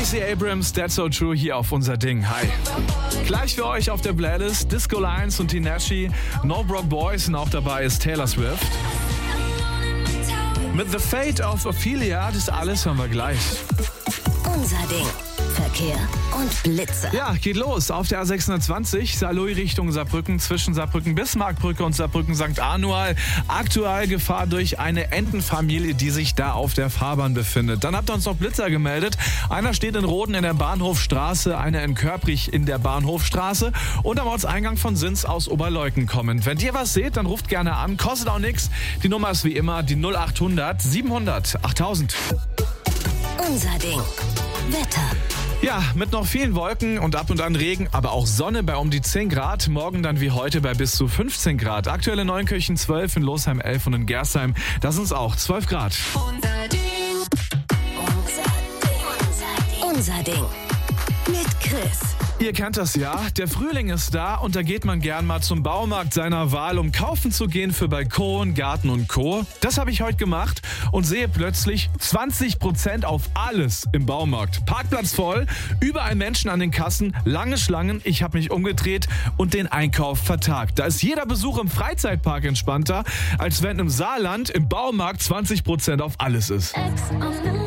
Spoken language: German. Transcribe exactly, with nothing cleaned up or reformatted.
Stacey Abrams, That's So True hier auf unser Ding. Hi. Gleich für euch auf der Playlist Disco Lions und Tinashe, No Broke Boys und auch dabei ist Taylor Swift. Mit The Fate of Ophelia, das alles hören wir gleich. Unser Ding. Verkehr und Blitzer. Ja, geht los auf der A sechshundertzwanzig, Saarlouis Richtung Saarbrücken, zwischen Saarbrücken-Bismarckbrücke und Saarbrücken-Sankt Anual. Aktuell Gefahr durch eine Entenfamilie, die sich da auf der Fahrbahn befindet. Dann habt ihr uns noch Blitzer gemeldet. Einer steht in Roden in der Bahnhofstraße, einer in Körprich in der Bahnhofstraße und am Ortseingang von Sins aus Oberleuten kommend. Wenn ihr was seht, dann ruft gerne an, kostet auch nichts. Die Nummer ist wie immer die null achthundert siebenhundert achttausend. Unser Ding. Wetter. Ja, mit noch vielen Wolken und ab und an Regen, aber auch Sonne bei um die zehn Grad. Morgen dann wie heute bei bis zu fünfzehn Grad. Aktuell in Neunkirchen zwölf, in Losheim elf und in Gersheim, das sind es auch zwölf Grad. Unser Ding. Unser Ding. Mit Chris. Ihr kennt das ja, der Frühling ist da und da geht man gern mal zum Baumarkt seiner Wahl, um kaufen zu gehen für Balkon, Garten und Co. Das habe ich heute gemacht und sehe plötzlich zwanzig Prozent auf alles im Baumarkt. Parkplatz voll, überall Menschen an den Kassen, lange Schlangen, ich habe mich umgedreht und den Einkauf vertagt. Da ist jeder Besuch im Freizeitpark entspannter, als wenn im Saarland im Baumarkt zwanzig Prozent auf alles ist.